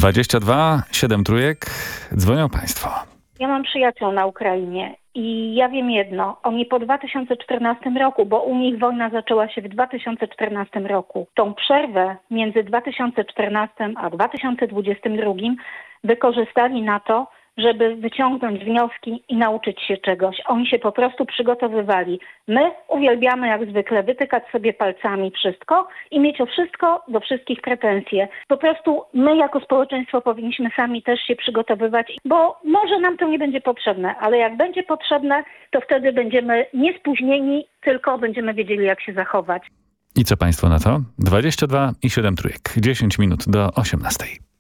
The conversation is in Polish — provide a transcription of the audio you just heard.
22 7 trójek. Dzwonią państwo. Ja mam przyjaciół na Ukrainie i ja wiem jedno, oni po 2014 roku, bo u nich wojna zaczęła się w 2014 roku. Tą przerwę między 2014 a 2022 wykorzystali na to, żeby wyciągnąć wnioski i nauczyć się czegoś. Oni się po prostu przygotowywali. My uwielbiamy jak zwykle wytykać sobie palcami wszystko i mieć o wszystko do wszystkich pretensje. Po prostu my jako społeczeństwo powinniśmy sami też się przygotowywać, bo może nam to nie będzie potrzebne, ale jak będzie potrzebne, to wtedy będziemy nie spóźnieni, tylko będziemy wiedzieli jak się zachować. I co państwo na to? 22 i 7 trójek. 10 minut do 18.